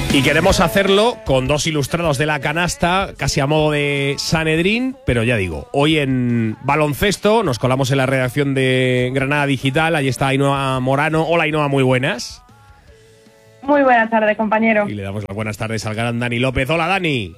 Y queremos hacerlo con dos ilustrados de la canasta, casi a modo de Sanedrín, pero ya digo, hoy en baloncesto nos colamos en la redacción de Granada Digital, allí está Ainhoa Morano. Hola Ainhoa, muy buenas. Muy buenas tardes, compañero. Y le damos las buenas tardes al gran Dani López. Hola Dani.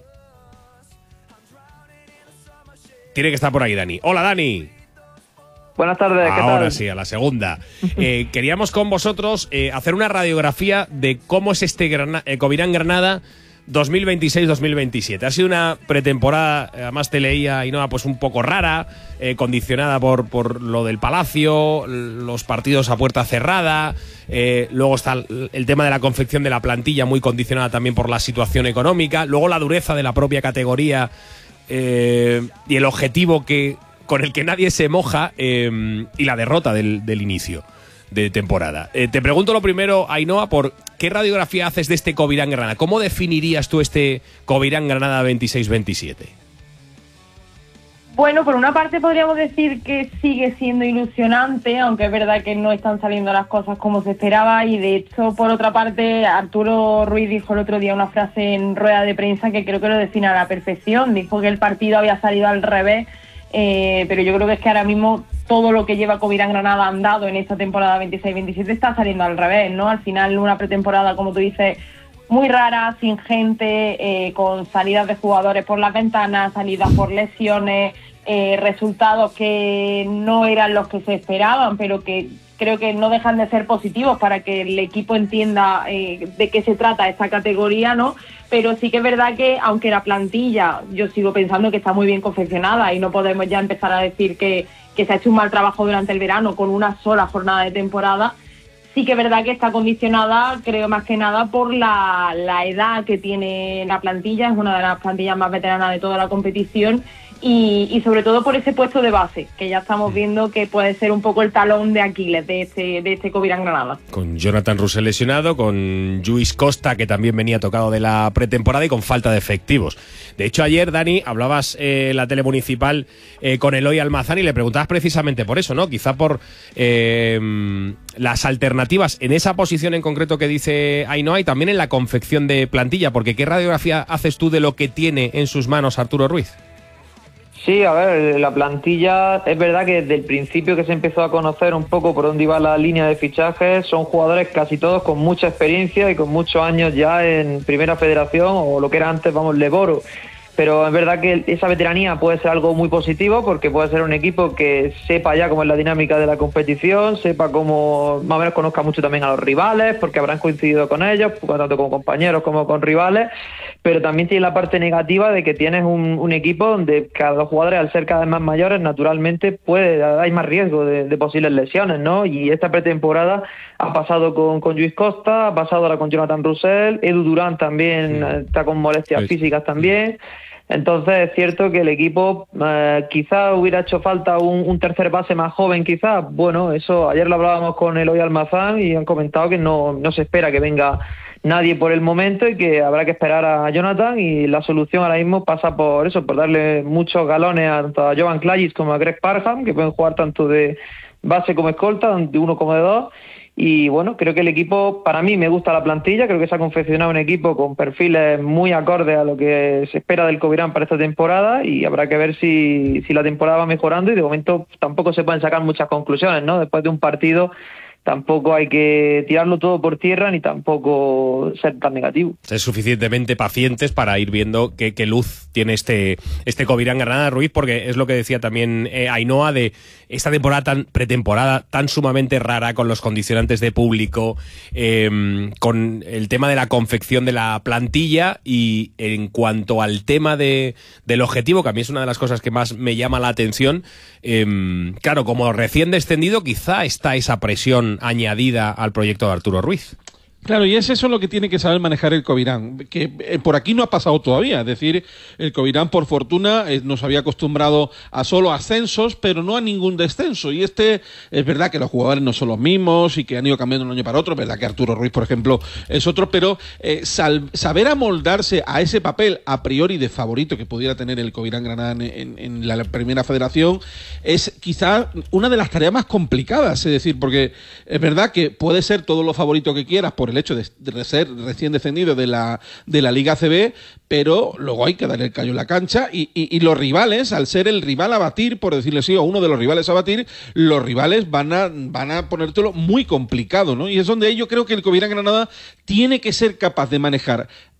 Tiene que estar por ahí Dani. Hola Dani. Buenas tardes, ¿qué tal? Ahora sí, a la segunda. Queríamos con vosotros hacer una radiografía de cómo es este Covirán Granada 2026-2027. Ha sido una pretemporada, además te leía, Ainhoa, pues un poco rara, condicionada por lo del Palacio, los partidos a puerta cerrada, luego está el tema de la confección de la plantilla, muy condicionada también por la situación económica, luego la dureza de la propia categoría y el objetivo con el que nadie se moja, y la derrota del inicio de temporada. Te pregunto lo primero, Ainhoa, por qué radiografía haces de este Covirán Granada. ¿Cómo definirías tú este Covirán Granada 26-27? Bueno, por una parte podríamos decir que sigue siendo ilusionante, aunque es verdad que no están saliendo las cosas como se esperaba, y de hecho, por otra parte, Arturo Ruiz dijo el otro día una frase en rueda de prensa que creo que lo define a la perfección. Dijo que el partido había salido al revés, pero yo creo que es que ahora mismo todo lo que lleva Covirán Granada andado en esta temporada 26-27 está saliendo al revés, ¿no? Al final una pretemporada, como tú dices, muy rara, sin gente, con salidas de jugadores por las ventanas, salidas por lesiones, resultados que no eran los que se esperaban, pero que creo que no dejan de ser positivos para que el equipo entienda de qué se trata esta categoría, ¿no? Pero sí que es verdad que, aunque la plantilla, yo sigo pensando que está muy bien confeccionada y no podemos ya empezar a decir que se ha hecho un mal trabajo durante el verano con una sola jornada de temporada, sí que es verdad que está condicionada, creo más que nada, por la edad que tiene la plantilla. Es una de las plantillas más veteranas de toda la competición. Y sobre todo por ese puesto de base, que ya estamos viendo que puede ser un poco el talón de Aquiles de este Covirán Granada. Con Jonathan Russell lesionado, con Lluís Costa, que también venía tocado de la pretemporada, y con falta de efectivos. De hecho, ayer, Dani, hablabas en la tele municipal con Eloy Almazán y le preguntabas precisamente por eso, ¿no? Quizá por las alternativas en esa posición en concreto que dice Ainhoa, y también en la confección de plantilla, porque ¿qué radiografía haces tú de lo que tiene en sus manos Arturo Ruiz? Sí, a ver, la plantilla, es verdad que desde el principio que se empezó a conocer un poco por dónde iba la línea de fichajes, son jugadores casi todos con mucha experiencia y con muchos años ya en Primera Federación, o lo que era antes, Leboro. Pero es verdad que esa veteranía puede ser algo muy positivo, porque puede ser un equipo que sepa ya cómo es la dinámica de la competición, sepa cómo, más o menos conozca mucho también a los rivales, porque habrán coincidido con ellos, tanto como compañeros como con rivales. Pero también tiene la parte negativa de que tienes un equipo donde cada los jugadores, al ser cada vez más mayores, naturalmente hay más riesgo de posibles lesiones, ¿no? Y esta pretemporada ha pasado con Lluís Costa, ha pasado ahora con Jonathan Russell, Edu Durán también está con molestias físicas también. Entonces es cierto que el equipo quizá hubiera hecho falta un tercer base más joven, quizás. Bueno, eso ayer lo hablábamos con Eloy Almazán y han comentado que no se espera que venga nadie por el momento y que habrá que esperar a Jonathan, y la solución ahora mismo pasa por eso, por darle muchos galones tanto a Jovan Klajic como a Greg Parham, que pueden jugar tanto de base como escolta, de uno como de dos. Y bueno, creo que el equipo, para mí me gusta la plantilla, creo que se ha confeccionado un equipo con perfiles muy acordes a lo que se espera del Covirán para esta temporada, y habrá que ver si la temporada va mejorando, y de momento tampoco se pueden sacar muchas conclusiones, ¿no? Después de un partido tampoco hay que tirarlo todo por tierra, ni tampoco ser tan negativo. Ser suficientemente pacientes para ir viendo qué luz tiene este Covirán Granada, Ruiz, porque es lo que decía también Ainhoa, de esta pretemporada tan sumamente rara, con los condicionantes de público, con el tema de la confección de la plantilla, y en cuanto al tema del objetivo, que a mí es una de las cosas que más me llama la atención, claro, como recién descendido, quizá está esa presión añadida al proyecto de Arturo Ruiz. Claro, y es eso lo que tiene que saber manejar el Covirán, que por aquí no ha pasado todavía. Es decir, el Covirán, por fortuna, nos había acostumbrado a solo ascensos, pero no a ningún descenso. Y es verdad que los jugadores no son los mismos y que han ido cambiando de un año para otro. Es verdad que Arturo Ruiz, por ejemplo, es otro, pero saber amoldarse a ese papel a priori de favorito que pudiera tener el Covirán Granada en la Primera Federación es quizá una de las tareas más complicadas. Es decir, porque es verdad que puede ser todo lo favorito que quieras por el hecho de ser recién descendido de la Liga ACB, pero luego hay que darle el callo en la cancha y los rivales, al ser el rival a batir, por decirlo así, o uno de los rivales a batir, los rivales van a ponértelo muy complicado, ¿no? Y es donde yo creo que el Covirán Granada tiene que ser capaz de manejar